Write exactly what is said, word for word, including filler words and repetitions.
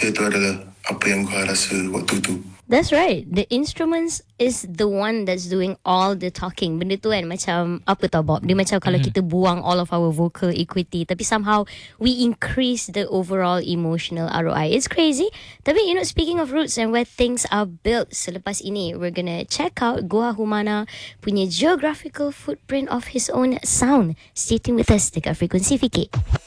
rasa tu adalah apa yang gua rasa waktu tu. That's right. The instruments is the one that's doing all the talking. Benda tu kan macam apa tau Bob? Dia macam kalau kita buang all of our vocal equity, tapi somehow we increase the overall emotional R O I. It's crazy. Tapi you know, speaking of roots and where things are built, selepas ini we're gonna check out Goa Humana punya geographical footprint of his own sound. Stay tuned with us dekat Frekuensi Fikir.